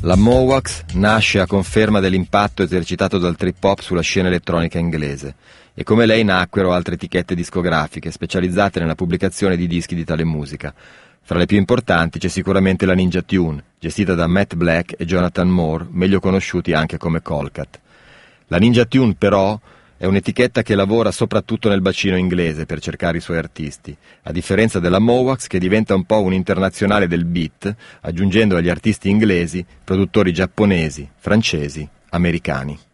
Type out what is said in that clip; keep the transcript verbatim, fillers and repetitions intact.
La Mowax nasce a conferma dell'impatto esercitato dal trip-hop sulla scena elettronica inglese e come lei nacquero altre etichette discografiche specializzate nella pubblicazione di dischi di tale musica. Fra le più importanti c'è sicuramente la Ninja Tune, gestita da Matt Black e Jonathan Moore, meglio conosciuti anche come Colcat. La Ninja Tune però è un'etichetta che lavora soprattutto nel bacino inglese per cercare i suoi artisti, a differenza della Mowax che diventa un po' un internazionale del beat, aggiungendo agli artisti inglesi produttori giapponesi, francesi, americani.